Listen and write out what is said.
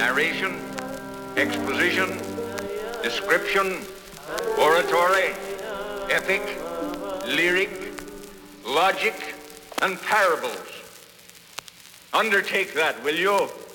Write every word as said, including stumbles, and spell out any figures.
narration, exposition, description, oratory, epic, lyric, logic, and parables. Undertake that, will you?